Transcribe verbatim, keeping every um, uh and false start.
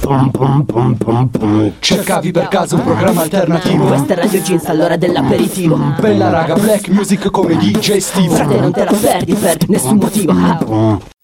Cercavi per caso un programma alternativo? Questa è Radio Jeans all'ora dell'aperitivo. Bella raga, black music come D J Steve. Frate, non te la perdi per nessun motivo.